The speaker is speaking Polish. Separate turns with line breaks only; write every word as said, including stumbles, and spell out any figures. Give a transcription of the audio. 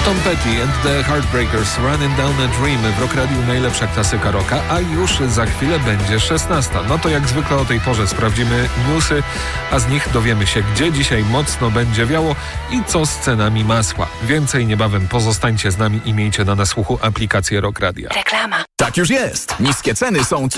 Tom Petty and the Heartbreakers, Running Down a Dream. W Rock Radiu najlepsza klasyka rocka, a już za chwilę będzie szesnasta. No to jak zwykle o tej porze sprawdzimy newsy, a z nich dowiemy się, gdzie dzisiaj mocno będzie wiało i co z cenami masła. Więcej niebawem, pozostańcie z nami i miejcie na nasłuchu aplikację Rock Radia.
Reklama.
Tak już jest. Niskie ceny są